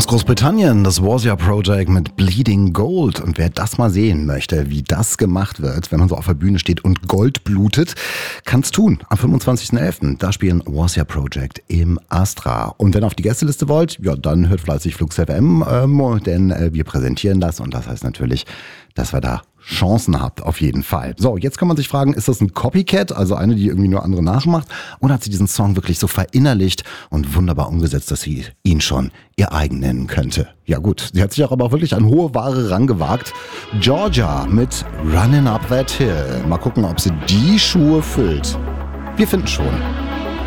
Großbritannien, das Warsia Project mit Bleeding Gold. Und wer das mal sehen möchte, wie das gemacht wird, wenn man so auf der Bühne steht und Gold blutet, kann's tun. Am 25.11. Da spielen Warsia Project im Astra. Und wenn ihr auf die Gästeliste wollt, ja, dann hört fleißig Flux FM, denn wir präsentieren das. Und das heißt natürlich, dass wir da Chancen habt, auf jeden Fall. So, jetzt kann man sich fragen, ist das ein Copycat, also eine, die irgendwie nur andere nachmacht, oder hat sie diesen Song wirklich so verinnerlicht und wunderbar umgesetzt, dass sie ihn schon ihr eigen nennen könnte? Ja gut, sie hat sich auch aber wirklich an hohe Ware rangewagt. Georgia mit Running Up That Hill. Mal gucken, ob sie die Schuhe füllt. Wir finden schon.